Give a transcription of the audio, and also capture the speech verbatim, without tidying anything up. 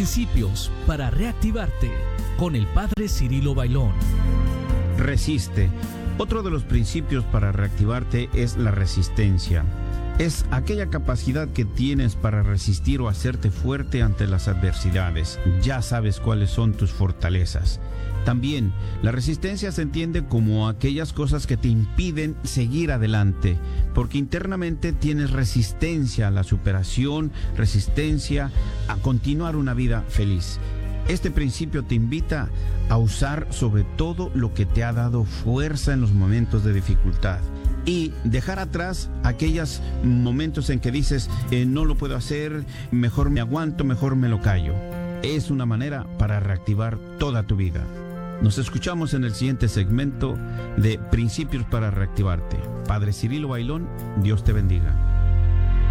Principios para reactivarte con el Padre Cirilo Bailón. Resiste. Otro de los principios para reactivarte es la resistencia. Es aquella capacidad que tienes para resistir o hacerte fuerte ante las adversidades. Ya sabes cuáles son tus fortalezas. También, la resistencia se entiende como aquellas cosas que te impiden seguir adelante, porque internamente tienes resistencia a la superación, resistencia a continuar una vida feliz. Este principio te invita a usar sobre todo lo que te ha dado fuerza en los momentos de dificultad y dejar atrás aquellos momentos en que dices, eh, no lo puedo hacer, mejor me aguanto, mejor me lo callo. Es una manera para reactivar toda tu vida. Nos escuchamos en el siguiente segmento de Principios para Reactivarte. Padre Cirilo Bailón, Dios te bendiga.